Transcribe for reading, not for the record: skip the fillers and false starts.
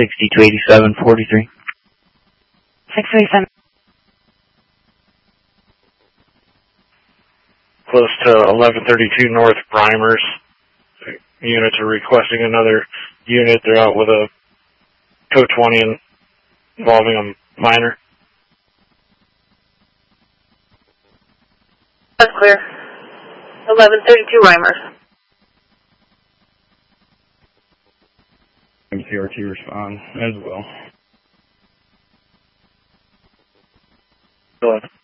628743. 637. Close to 1132 North Brimers. Units are requesting another unit. They're out with a code 20 involving a minor. That's clear. 1132 Reimers. MCRT respond as well. Go ahead.